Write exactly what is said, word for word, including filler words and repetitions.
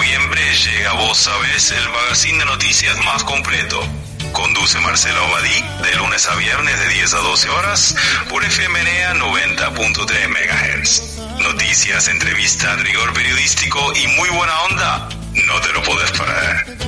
noviembre llega Vos Sabés, el magazine de noticias más completo. Conduce Marcelo Abadí de lunes a viernes de diez a doce horas por F M N A noventa punto tres megahertz. Noticias, entrevistas, rigor periodístico y muy buena onda. No te lo podés perder.